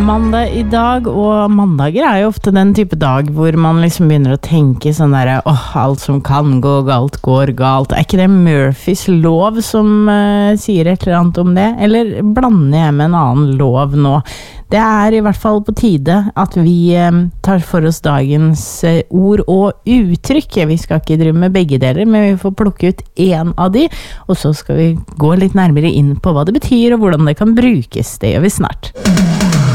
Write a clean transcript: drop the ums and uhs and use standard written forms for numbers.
Mandag I dag, og mandager jo ofte den type dag hvor man liksom begynner å tenke sånn der, alt som kan gå galt, går galt. Ikke det Murphys lov som sier et eller annet om det? Eller blander jeg med en annen lov nå? Det I hvert fall på tide at vi tar for oss dagens ord og uttrykk. Vi skal ikke drive med begge deler, men vi får plukke ut en av de, og så skal vi gå litt nærmere inn på hva det betyr og hvordan det kan brukes. Det gjør vi snart.